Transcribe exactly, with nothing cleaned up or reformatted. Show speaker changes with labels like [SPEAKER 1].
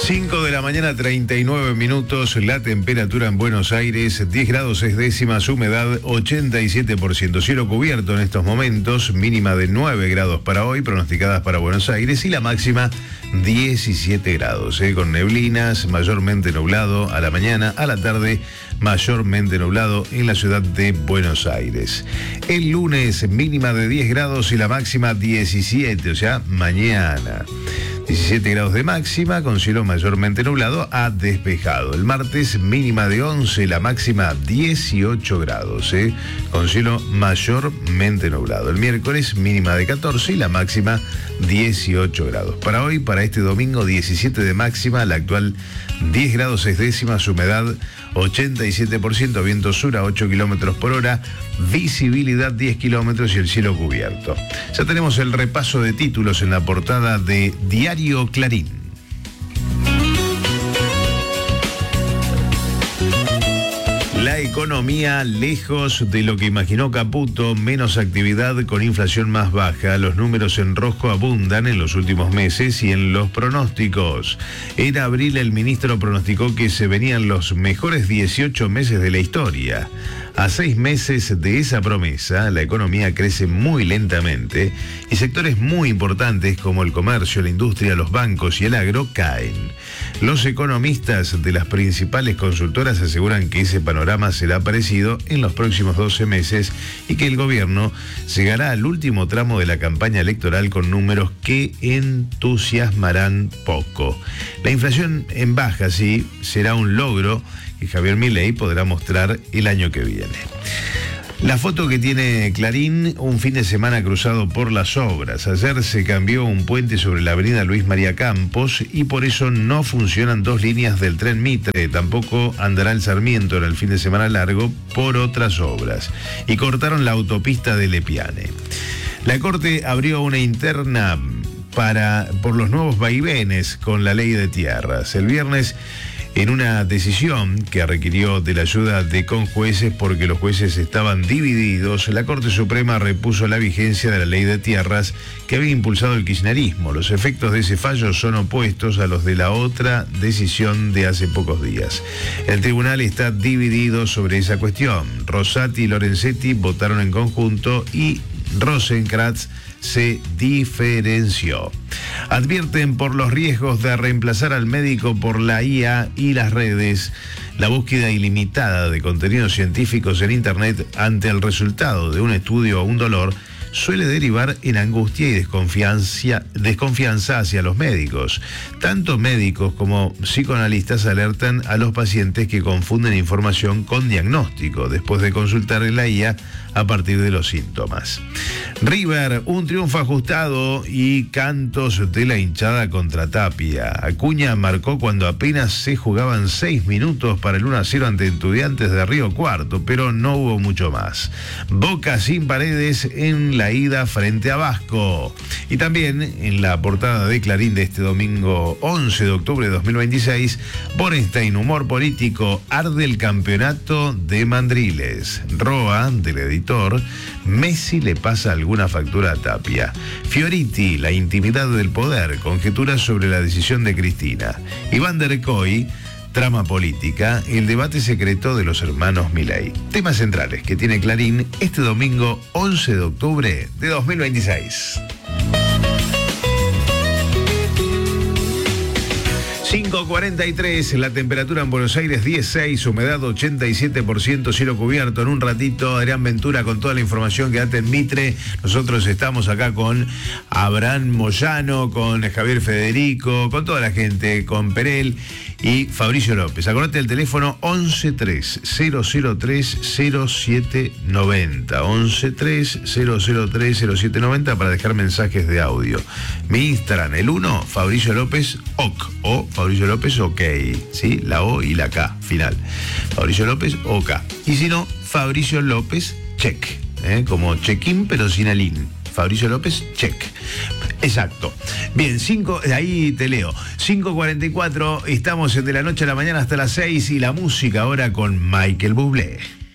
[SPEAKER 1] cinco de la mañana, treinta y nueve minutos, la temperatura en Buenos Aires, diez grados seis décimas, humedad ochenta y siete por ciento, cielo cubierto en estos momentos, mínima de nueve grados para hoy, pronosticadas para Buenos Aires, y la máxima diecisiete grados, eh, con neblinas, mayormente nublado a la mañana, a la tarde mayormente nublado en la ciudad de Buenos Aires. El lunes mínima de diez grados y la máxima diecisiete, o sea, mañana. diecisiete grados de máxima, con cielo mayormente nublado a despejado. El martes mínima de once, la máxima dieciocho grados, ¿eh? con cielo mayormente nublado. El miércoles mínima de catorce y la máxima dieciocho grados. Para hoy, para este domingo, diecisiete de máxima, la actual diez grados seis décimas, humedad ochenta y siete por ciento, viento sur a ocho kilómetros por hora, visibilidad diez kilómetros y el cielo cubierto. Ya tenemos el repaso de títulos en la portada de Diario Clarín. La economía lejos de lo que imaginó Caputo, menos actividad con inflación más baja. Los números en rojo abundan en los últimos meses y en los pronósticos. En abril el ministro pronosticó que se venían los mejores dieciocho meses de la historia. A seis meses de esa promesa, la economía crece muy lentamente y sectores muy importantes como el comercio, la industria, los bancos y el agro caen. Los economistas de las principales consultoras aseguran que ese panorama será parecido en los próximos doce meses y que el gobierno llegará al último tramo de la campaña electoral con números que entusiasmarán poco. La inflación en baja, sí, será un logro que Javier Milei podrá mostrar el año que viene. La foto que tiene Clarín, un fin de semana cruzado por las obras. Ayer se cambió un puente sobre la avenida Luis María Campos y por eso no funcionan dos líneas del tren Mitre. Tampoco andará el Sarmiento en el fin de semana largo por otras obras. Y cortaron la autopista de Lepiane. La Corte abrió una interna para, por los nuevos vaivenes con la ley de tierras. El viernes, en una decisión que requirió de la ayuda de conjueces porque los jueces estaban divididos, la Corte Suprema repuso la vigencia de la ley de tierras que había impulsado el kirchnerismo. Los efectos de ese fallo son opuestos a los de la otra decisión de hace pocos días. El tribunal está dividido sobre esa cuestión. Rosati y Lorenzetti votaron en conjunto y Rosenkrantz se diferenció. Advierten por los riesgos de reemplazar al médico por la I A y las redes. La búsqueda ilimitada de contenidos científicos en Internet ante el resultado de un estudio o un dolor suele derivar en angustia y desconfianza, desconfianza hacia los médicos. Tanto médicos como psicoanalistas alertan a los pacientes que confunden información con diagnóstico después de consultar en la I A a partir de los síntomas. River, un triunfo ajustado y cantos de la hinchada contra Tapia. Acuña marcó cuando apenas se jugaban seis minutos para el uno a cero ante Estudiantes de Río Cuarto, pero no hubo mucho más. Boca sin Paredes en la ida frente a Vasco. Y también en la portada de Clarín de este domingo once de octubre de dos mil veintiséis, Borenstein, humor político, arde el campeonato de mandriles. Roa, del editor, Messi le pasa alguna factura a Tapia. Fioriti, la intimidad del poder, conjeturas sobre la decisión de Cristina. Iván der Coy, trama política, el debate secreto de los hermanos Milei. Temas centrales que tiene Clarín este domingo once de octubre de dos mil veintiséis. cinco cuarenta y tres, la temperatura en Buenos Aires dieciséis, humedad ochenta y siete por ciento, cielo cubierto. En un ratito, Adrián Ventura con toda la información que date en Mitre. Nosotros estamos acá con Abraham Moyano, con Javier Federico, con toda la gente, con Perel y Fabricio López. Acordate el teléfono once tres cero cero tres cero siete noventa, once tres cero cero tres cero siete noventa para dejar mensajes de audio. Mi Instagram, el uno, Fabricio López OK, o Fabricio López OK, ¿sí? La O y la K, final. Fabricio López OK. Y si no, Fabricio López Check, ¿eh? Como check-in pero sin el in. Fabricio López Check. Exacto. Bien, cinco, ahí te leo. cinco cuarenta y cuatro, estamos de la noche a la mañana hasta las seis y la música ahora con Michael Bublé.